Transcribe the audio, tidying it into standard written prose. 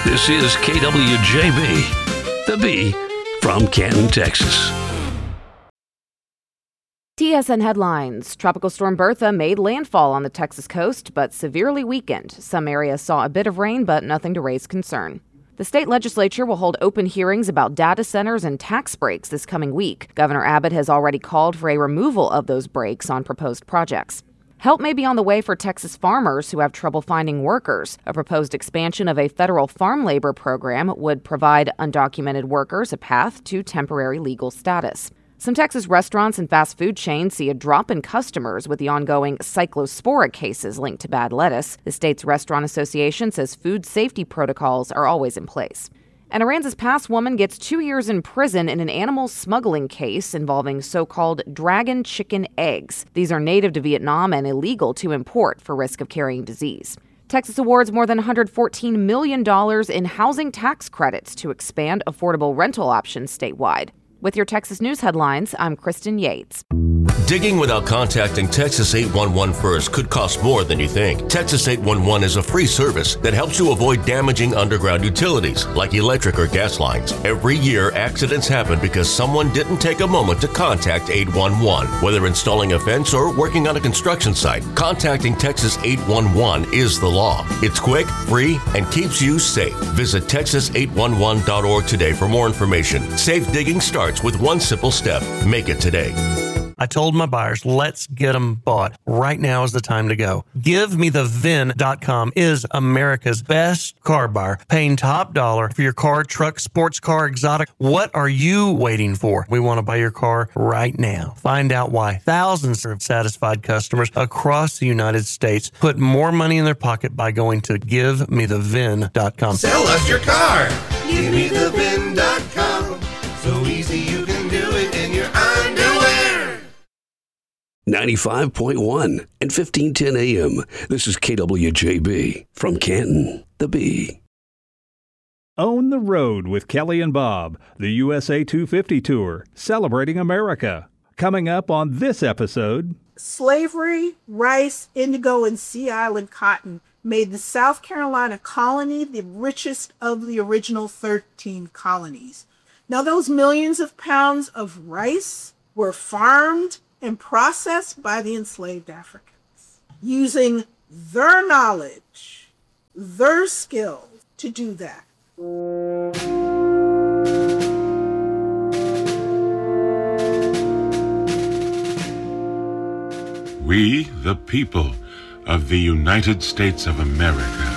This is KWJB, the B from Canton, Texas. TSN headlines. Tropical Storm Bertha made landfall on the Texas coast, but severely weakened. Some areas saw a bit of rain, but nothing to raise concern. The state legislature will hold open hearings about data centers and tax breaks this coming week. Governor Abbott has already called for a removal of those breaks on proposed projects. Help may be on the way for Texas farmers who have trouble finding workers. A proposed expansion of a federal farm labor program would provide undocumented workers a path to temporary legal status. Some Texas restaurants and fast food chains see a drop in customers with the ongoing cyclospora cases linked to bad lettuce. The state's restaurant association says food safety protocols are always in place. An Aransas Pass woman gets 2 years in prison in an animal smuggling case involving so-called dragon chicken eggs. These are native to Vietnam and illegal to import for risk of carrying disease. Texas awards more than $114 million in housing tax credits to expand affordable rental options statewide. With your Texas News headlines, I'm Kristen Yates. Digging without contacting Texas 811 first could cost more than you think. Texas 811 is a free service that helps you avoid damaging underground utilities like electric or gas lines. Every year, accidents happen because someone didn't take a moment to contact 811. Whether installing a fence or working on a construction site, contacting Texas 811 is the law. It's quick, free, and keeps you safe. Visit texas811.org today for more information. Safe digging starts with one simple step. Make it today. I told my buyers, let's get them bought. Right now is the time to go. GiveMeTheVin.com is America's best car buyer, paying top dollar for your car, truck, sports car, exotic. What are you waiting for? We want to buy your car right now. Find out why thousands of satisfied customers across the United States put more money in their pocket by going to GiveMeTheVin.com. Sell us your car. GiveMeTheVin.com. So easy you can do it in your underwear. 95.1 and 1510 AM. This is KWJB from Canton, the B. Own the Road with Kelly and Bob, the USA 250 Tour, celebrating America. Coming up on this episode. Slavery, rice, indigo, and Sea Island cotton made the South Carolina colony the richest of the original 13 colonies. Now, those millions of pounds of rice were farmed and processed by the enslaved Africans, using their knowledge, their skills to do that. We, the people of the United States of America,